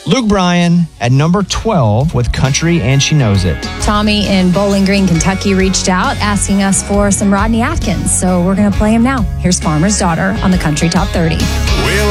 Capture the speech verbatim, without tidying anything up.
Luke Bryan at number twelve with Country and She Knows It. Tommy in Bowling Green, Kentucky reached out asking us for some Rodney Atkins. So we're going to play him now. Here's Farmer's Daughter on the Country Top thirty. Well,